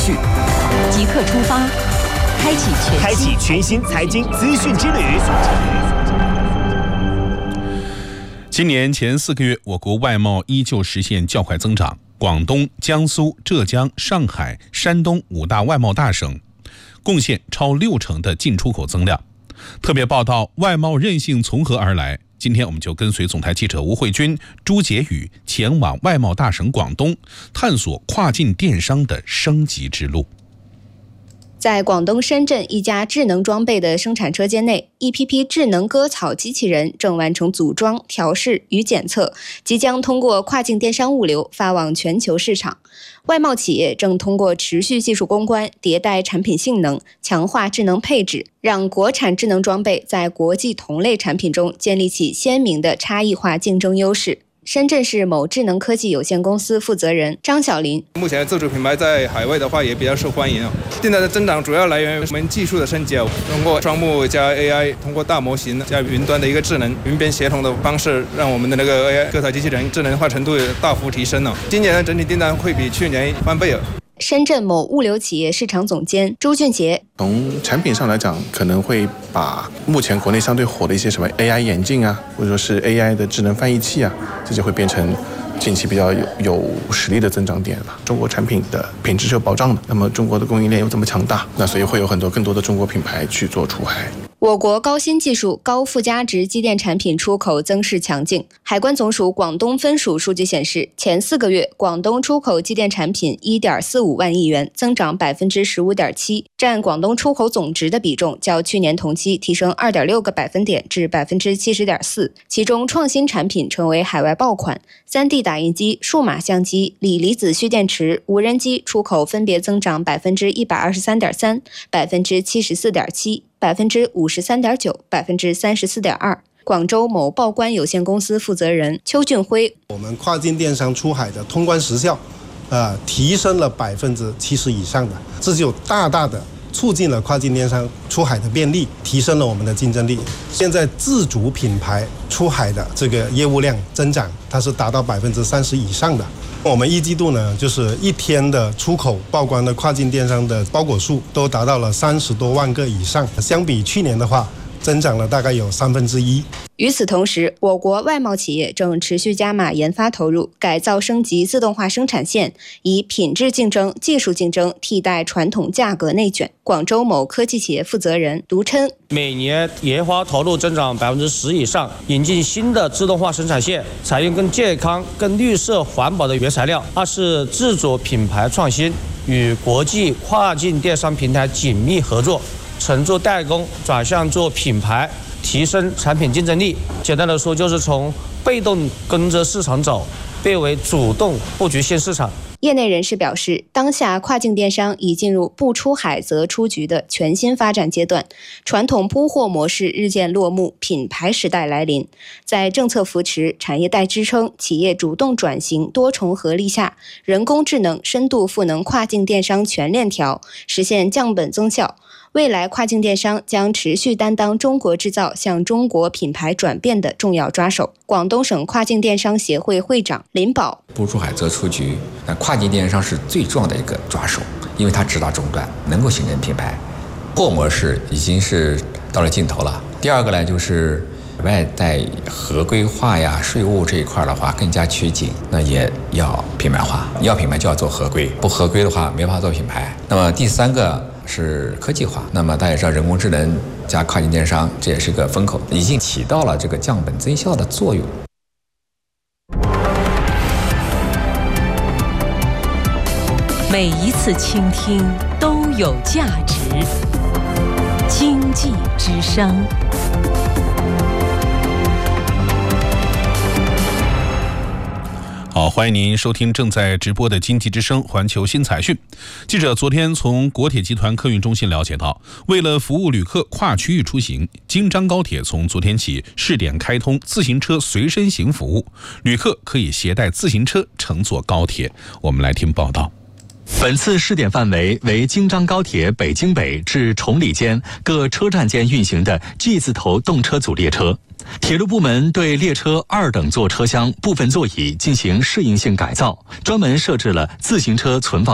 序， 即刻出发，开启全新财经资讯之旅。 今年前4个月，我国外贸依旧实现较快增长。广东、江苏、浙江、上海、山东5大外贸大省贡献超60%的进出口增量。特别报道：外贸韧性从何而来？今天我们就跟随总台记者吴慧君、朱杰宇前往外贸大省广东，探索跨境电商的升级之路。 在广东深圳一家智能装备的生产车间内，一批批智能割草机器人正完成组装、调试与检测，即将通过跨境电商物流发往全球市场。外贸企业正通过持续技术攻关、迭代产品性能、强化智能配置，让国产智能装备在国际同类产品中建立起鲜明的差异化竞争优势。深圳市某智能科技有限公司负责人张小林： 目前自主品牌在海外的话也比较受欢迎。现在的增长主要来源于我们技术的升级，通过双目加 AI， 通过大模型加云端的一个智能云边协同的方式，让我们的那个 AI 割草机器人智能化程度大幅提升了。今年的整体订单会比去年翻倍了。 深圳某物流企业市场总监朱俊杰： 从产品上来讲，可能会把目前国内相对火的一些什么 AI 眼镜啊，或者说是 AI 的智能翻译器啊，这就会变成近期比较有实力的增长点了。中国产品的品质是有保障的，那么中国的供应链又这么强大，那所以会有更多的中国品牌去做出海。 我国高新技术、高附加值机电产品出口增势强劲。海关总署广东分署数据显示，前4个月，广东出口机电产品 1.45 万亿元，增长 15.7%， 占广东出口总值的比重较去年同期提升 2.6个百分点至 70.4%。其中，创新产品成为海外爆款，3D 打印机、数码相机、锂离子蓄电池、无人机出口分别增长 123.3%、74.7%、53.9%、34.2%。广州某报关有限公司负责人邱俊辉： 我们跨境电商出海的通关时效，提升了70%以上的，这就大大的促进了跨境电商出海的便利，提升了我们的竞争力。现在自主品牌出海的这个业务量增长，它是达到30%以上的。我们1季度呢，就是1天的出口报关的跨境电商的包裹数都达到了30多万个以上，相比去年的话，增长了大概有1/3。 与此同时，我国外贸企业正持续加码研发投入，改造升级自动化生产线，以品质竞争、技术竞争替代传统价格内卷。广州某科技企业负责人卢琛： 每年研发投入增长10%以上，引进新的自动化生产线，采用更健康、更绿色环保的原材料。2是自主品牌创新，与国际跨境电商平台紧密合作，从做代工转向做品牌，提升产品竞争力。简单的说，就是从被动跟着市场走，变为主动布局新市场。 业内人士表示，当下跨境电商已进入不出海则出局的全新发展阶段，传统铺货模式日渐落幕，品牌时代来临。在政策扶持、产业带支撑、企业主动转型多重合力下，人工智能深度赋能跨境电商全链条，实现降本增效。未来跨境电商将持续担当中国制造向中国品牌转变的重要抓手。广东省跨境电商协会会长林宝： 不出海则出局，跨境电商是最重要的一个抓手，因为它直达终端，能够形成品牌。货模式已经是到了尽头了。第二个呢，就是外带合规化呀、税务这一块的话更加趋紧，那也要品牌化，要品牌就要做合规，不合规的话没法做品牌。那么第3个是科技化，那么大家也知道人工智能加跨境电商，这也是个风口，已经起到了这个降本增效的作用。 每一次倾听都有价值。经济之声。 好，欢迎您收听正在直播的经济之声环球新财讯。记者昨天从国铁集团客运中心了解到，为了服务旅客跨区域出行，京张高铁从昨天起试点开通自行车随身行服务，旅客可以携带自行车乘坐高铁。我们来听报道。 本次试点范围为京张高铁北京北至崇礼间各车站间运行的 G 字头动车组列车。铁路部门对列车2等座车厢部分座椅进行适应性改造，专门设置了自行车存放处。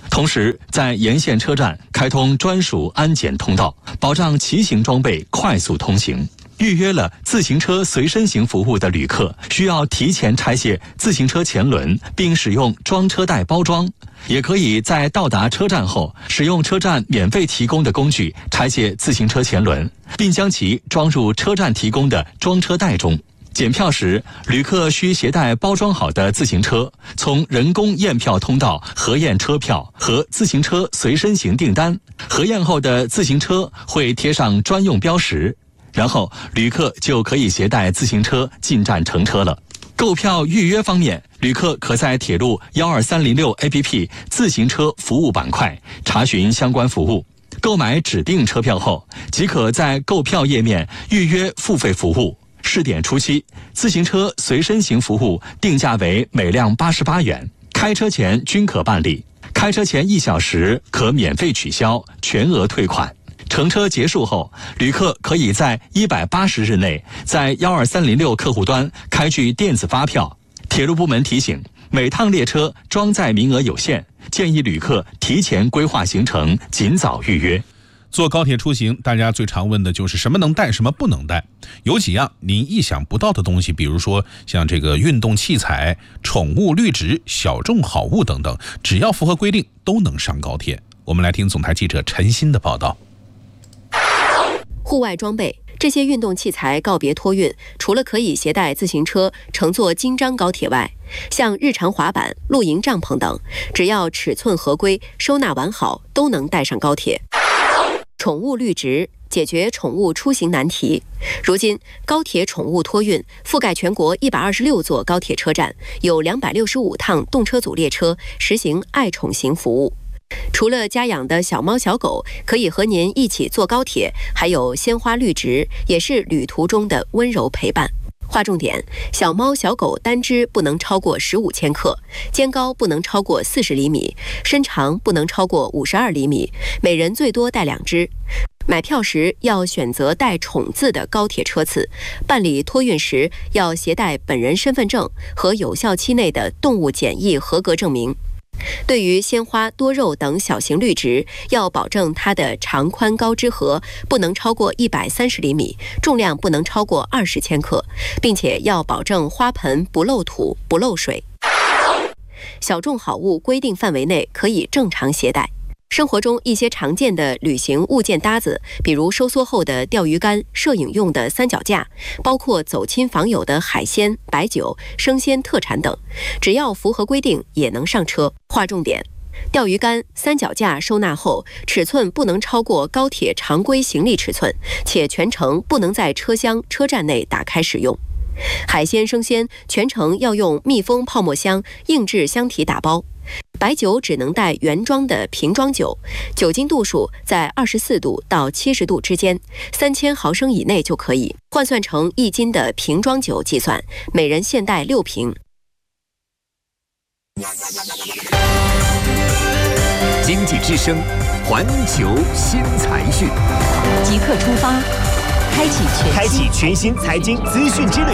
同时，在沿线车站开通专属安检通道，保障骑行装备快速通行。预约了自行车随身行服务的旅客，需要提前拆卸自行车前轮，并使用装车袋包装。也可以在到达车站后，使用车站免费提供的工具拆卸自行车前轮，并将其装入车站提供的装车袋中。检票时，旅客需携带包装好的自行车，从人工验票通道核验车票和自行车随身行订单。核验后的自行车会贴上专用标识，然后旅客就可以携带自行车进站乘车了。购票预约方面，旅客可在铁路12306 APP 自行车服务板块查询相关服务。购买指定车票后，即可在购票页面预约付费服务。试点初期，自行车随身行服务定价为每辆88元，开车前均可办理。开车前1小时可免费取消，全额退款。乘车结束后，旅客可以在180日内在12306客户端开具电子发票。铁路部门提醒，每趟列车装载名额有限，建议旅客提前规划行程，尽早预约。 坐高铁出行，大家最常问的就是什么能带，什么不能带。有几样您意想不到的东西，比如说像这个运动器材、宠物绿植、小众好物等等，只要符合规定都能上高铁。我们来听总台记者陈鑫的报道。 户外装备，这些运动器材告别托运，除了可以携带自行车乘坐京张高铁外，像日常滑板、露营帐篷等，只要尺寸合规、收纳完好，都能带上高铁。宠物绿植，解决宠物出行难题。如今，高铁宠物托运覆盖全国126座高铁车站，有265趟动车组列车实行爱宠行服务。除了家养的小猫小狗可以和您一起坐高铁，还有鲜花绿植，也是旅途中的温柔陪伴。划重点，小猫小狗单只不能超过15千克，肩高不能超过40厘米，身长不能超过52厘米，每人最多带2只。买票时要选择带宠字的高铁车次，办理托运时要携带本人身份证和有效期内的动物检疫合格证明。对于鲜花、多肉等小型绿植，要保证它的长宽高之和不能超过130厘米，重量不能超过20千克，并且要保证花盆不漏土、不漏水。小众好物规定范围内可以正常携带。生活中一些常见的旅行物件搭子，比如收缩后的钓鱼竿、摄影用的三脚架，包括走亲访友的海鲜、白酒、生鲜特产等，只要符合规定也能上车。划重点，钓鱼竿、三脚架收纳后，尺寸不能超过高铁常规行李尺寸，且全程不能在车厢、车站内打开使用。海鲜、生鲜全程要用密封泡沫箱、硬质箱体打包。白酒只能带原装的瓶装酒，酒精度数在24度到70度之间，3000毫升以内就可以。换算成1斤的瓶装酒计算，每人限带6瓶。 经济之声，环球新财讯， 即刻出发，开启全新财经资讯之旅。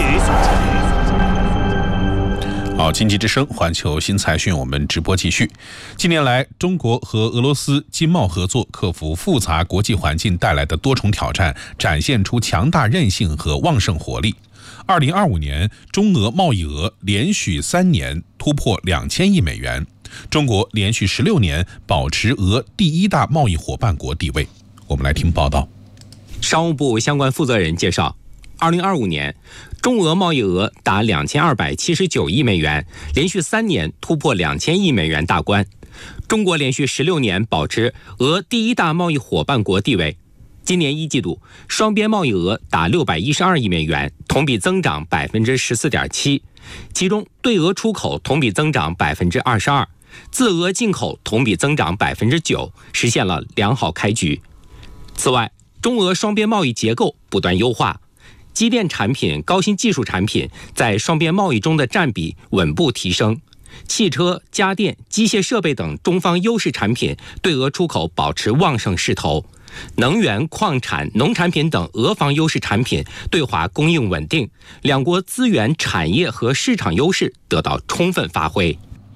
好，经济之声环球新财讯，我们直播继续。近年来，中国和俄罗斯经贸合作克服复杂国际环境带来的多重挑战，展现出强大韧性和旺盛活力。2025年，中俄贸易额连续3年突破2000亿美元，中国连续16年保持俄第1大贸易伙伴国地位。我们来听报道。 商务部相关负责人介绍，2025年，中俄贸易额达2279亿美元，连续3年突破2000亿美元大关。中国连续16年保持俄第1大贸易伙伴国地位。今年1季度，双边贸易额达612亿美元，同比增长14.7%，其中对俄出口同比增长22%，自俄进口同比增长9%，实现了良好开局。此外，中俄双边贸易结构不断优化，机电产品、高新技术产品在双边贸易中的占比稳步提升，汽车、家电、机械设备等中方优势产品对俄出口保持旺盛势头，能源、矿产、农产品等俄方优势产品对华供应稳定，两国资源、产业和市场优势得到充分发挥。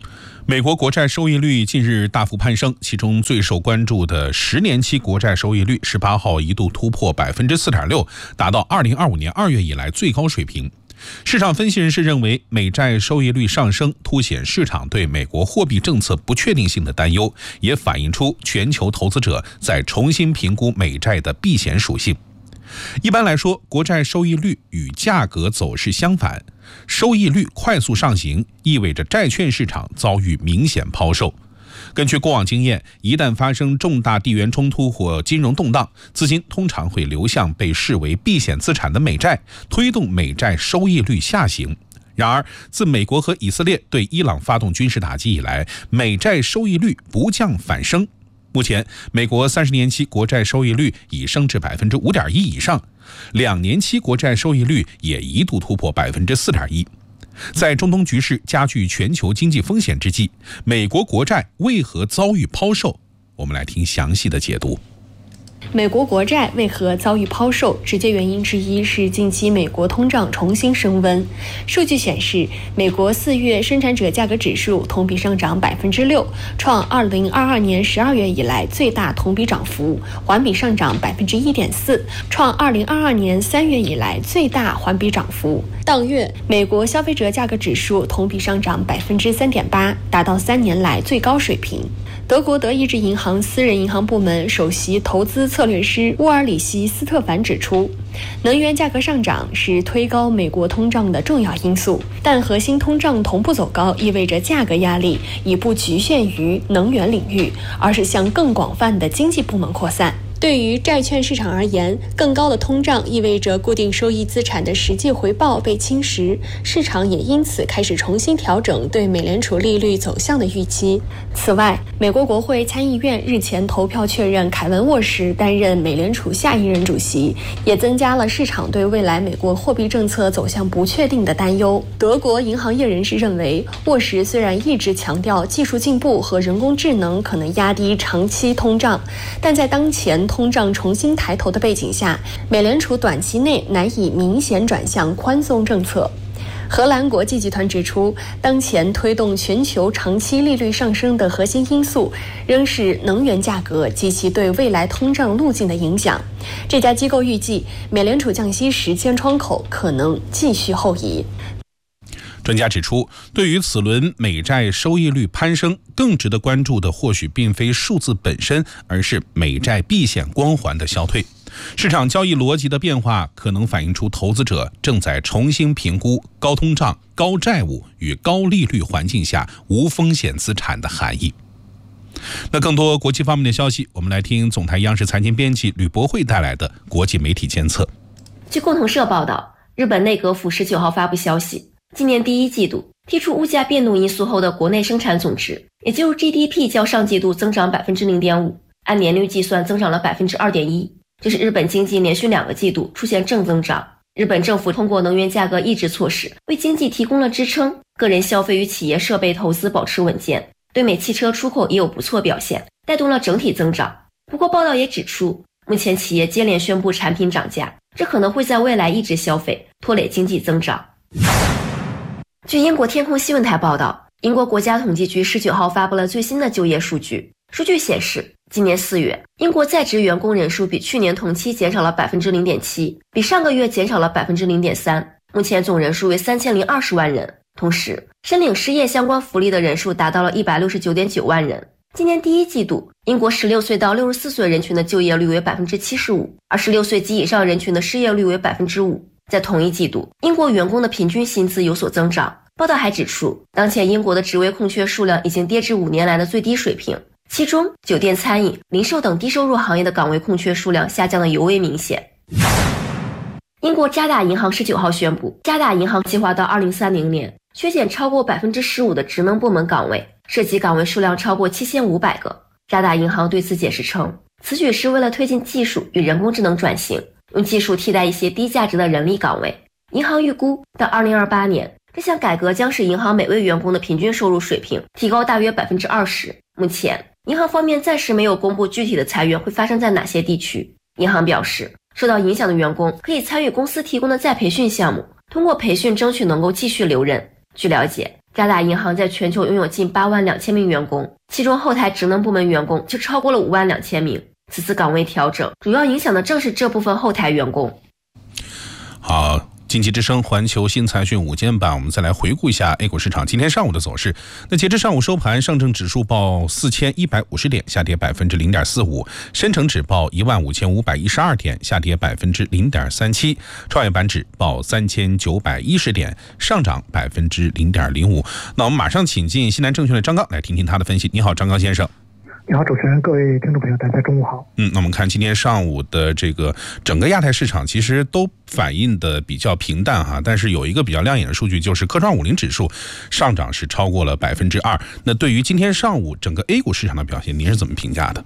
美国国债收益率近日大幅攀升，其中最受关注的10年期国债收益率18号一度突破 4.6%， 达到2025年2月以来最高水平。市场分析人士认为，美债收益率上升凸显市场对美国货币政策不确定性的担忧，也反映出全球投资者在重新评估美债的避险属性。一般来说，国债收益率与价格走势相反，收益率快速上行意味着债券市场遭遇明显抛售。根据过往经验，一旦发生重大地缘冲突或金融动荡，资金通常会流向被视为避险资产的美债，推动美债收益率下行。然而，自美国和以色列对伊朗发动军事打击以来，美债收益率不降反升。目前，美国30年期国债收益率已升至 5.1% 以上，2年期国债收益率也一度突破 4.1%。在中东局势加剧全球经济风险之际，美国国债为何遭遇抛售？我们来听详细的解读。 美国国债为何遭遇抛售？直接原因之一是近期美国通胀重新升温。数据显示，美国4月生产者价格指数同比上涨 6%， 创2022年12月以来最大同比涨幅，环比上涨 1.4%， 创2022年3月以来最大环比涨幅。当月，美国消费者价格指数同比上涨 3.8%， 达到3年来最高水平。德国德意志银行私人银行部门首席投资策略师沃尔里希斯特凡指出，能源价格上涨是推高美国通胀的重要因素，但核心通胀同步走高意味着价格压力已不局限于能源领域，而是向更广泛的经济部门扩散。对于债券市场而言，更高的通胀意味着固定收益资产的实际回报被侵蚀，市场也因此开始重新调整对美联储利率走向的预期。此外，美国国会参议院日前投票确认凯文·沃什担任美联储下一任主席，也增加了市场对未来美国货币政策走向不确定的担忧。德国银行业人士认为，沃什虽然一直强调技术进步和人工智能可能压低长期通胀，但在当前通胀重新抬头的背景下，美联储短期内难以明显转向宽松政策。荷兰国际集团指出，当前推动全球长期利率上升的核心因素仍是能源价格及其对未来通胀路径的影响。这家机构预计，美联储降息时间窗口可能继续后移。 专家指出，对于此轮美债收益率攀升，更值得关注的或许并非数字本身，而是美债避险光环的消退。市场交易逻辑的变化可能反映出投资者正在重新评估高通胀、高债务与高利率环境下无风险资产的含义。那更多国际方面的消息，我们来听总台央视财经编辑吕博慧带来的国际媒体监测。 据共同社报道，日本内阁府19号发布消息，今年第一季度剔除物价变动因素后的国内生产总值，也就是 GDP 较上季度增长 0.5%， 按年率计算增长了 2.1%， 这是日本经济连续2个季度出现正增长。日本政府通过能源价格抑制措施为经济提供了支撑，个人消费与企业设备投资保持稳健，对美汽车出口也有不错表现，带动了整体增长。不过报道也指出，目前企业接连宣布产品涨价，这可能会在未来抑制消费，拖累经济增长。据英国天空新闻台报道，英国国家统计局19号发布了最新的就业数据。数据显示，今年4月，英国在职员工人数比去年同期减少了 0.7%， 比上个月减少了 0.3%， 目前总人数为3020万人。同时，申领失业相关福利的人数达到了 169.9 万人。今年第一季度，英国16岁到64岁人群的就业率为 75%， 而16岁及以上人群的失业率为 5%。在同一季度，英国员工的平均薪资有所增长。报道还指出，当前英国的职位空缺数量已经跌至5年来的最低水平，其中酒店、餐饮、零售等低收入行业的岗位空缺数量下降的尤为明显。英国渣打银行19号宣布，渣打银行计划到2030年削减超过 15% 的职能部门岗位，涉及岗位数量超过7500个。渣打银行对此解释称，此举是为了推进技术与人工智能转型，用技术替代一些低价值的人力岗位。银行预估到2028年，这项改革将使银行每位员工的平均收入水平提高大约 20%。目前，银行方面暂时没有公布具体的裁员会发生在哪些地区。银行表示，受到影响的员工可以参与公司提供的再培训项目，通过培训争取能够继续留任。据了解， 渣打银行在全球拥有近82000名员工，其中后台职能部门员工就超过了52000名。此次岗位调整主要影响的正是这部分后台员工。 好，经济之声环球新财讯午间版，我们再来回顾一下 A 股市场今天上午的走势。那截至上午收盘，上证指数报4150点，下跌0.45%；深成指报15512点，下跌0.37%；创业板指报3910点，上涨0.05%。那我们马上请进西南证券的张刚来听听他的分析。你好，张刚先生。 你好，主持人，各位听众朋友，大家中午好。 那我们看今天上午的这个整个亚太市场，其实都反映的比较平淡哈，但是有一个比较亮眼的数据，就是科创50指数上涨是超过了2%。那对于今天上午整个 A 股市场的表现，您是怎么评价的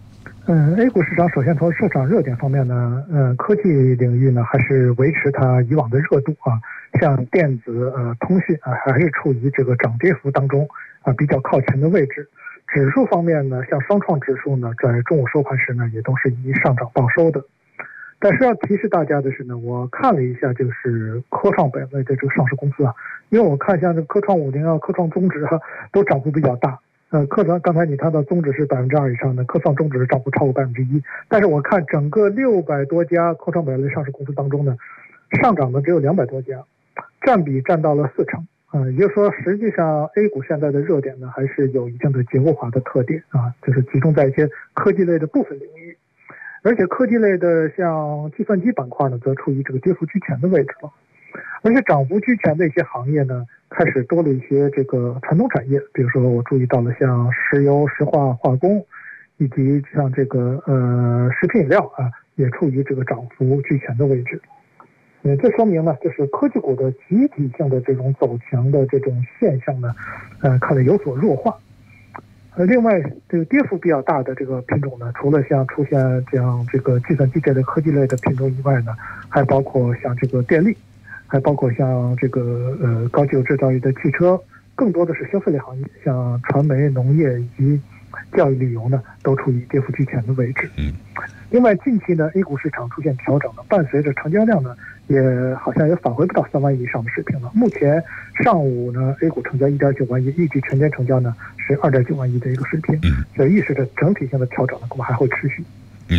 ？A 股市场首先从市场热点方面呢，科技领域呢还是维持它以往的热度啊，像电子、通讯啊，还是处于这个涨跌幅当中啊，比较靠前的位置。指数方面呢，像双创指数呢，在中午收盘时呢，也都是以上涨报收的。但是要提示大家的是呢，我看了一下，就是科创板类的这个上市公司啊，因为我看像这个科创50啊、科创中指啊，都涨幅比较大。科创刚才你看到中指是2%以上的，科创中指涨幅超过1%。但是我看整个600多家科创板类上市公司当中呢，上涨的只有200多家，占比占到了40%。也就是说，实际上 A 股现在的热点呢，还是有一定的结构化的特点啊，就是集中在一些科技类的部分领域，而且科技类的像计算机板块呢，则处于这个跌幅居前的位置了，而且涨幅居前的一些行业呢，开始多了一些这个传统产业，比如说我注意到了像石油、石化、化工，以及像这个食品饮料啊，也处于这个涨幅居前的位置。这说明呢，就是科技股的集体性的这种走强的这种现象呢，看来有所弱化。另外，这个跌幅比较大的这个品种呢，除了像出现这样这个计算机这类科技类的品种以外呢，还包括像这个电力，还包括像这个高技术制造业的汽车，更多的是消费类行业，像传媒、农业以及教育旅游呢，都处于跌幅居前的位置。另外，近期呢 ，A 股市场出现调整了，伴随着成交量呢，也好像也返回不到3万亿以上的水平了。目前上午呢 ，A 股成交1.9万亿，预计全天成交呢是2.9万亿的一个水平，所以预示着整体性的调整呢，恐怕还会持续。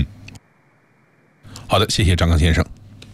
好的，谢谢张刚先生。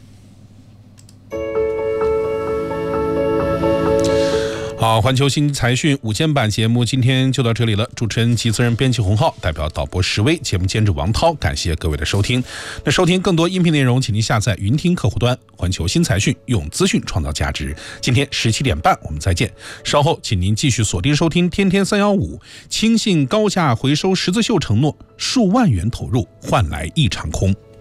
好，环球新财讯午间版节目今天就到这里了。主持人及责任编辑洪浩，代表导播石威，节目监制王涛，感谢各位的收听。那收听更多音频内容，请您下载云听客户端。环球新财讯，用资讯创造价值。今天17点半我们再见。稍后请您继续锁定收听天天315，轻信高价回收十字绣承诺，数万元投入换来一场空。